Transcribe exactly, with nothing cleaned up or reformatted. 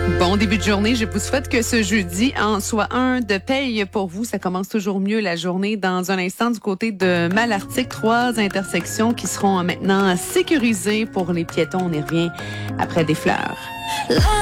Bon début de journée. Je vous souhaite que ce jeudi en soit un de paye pour vous. Ça commence toujours mieux la journée. Dans un instant, du côté de Malartic, trois intersections qui seront maintenant sécurisées pour les piétons. On y revient après des fleurs.